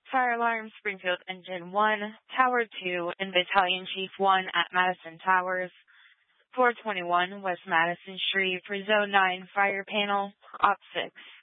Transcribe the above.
Fire Alarm Springfield Engine 1, Tower 2, and Battalion Chief 1 at Madison Towers. 421 West Madison Street for Zone 9 Fire Panel, Op 6.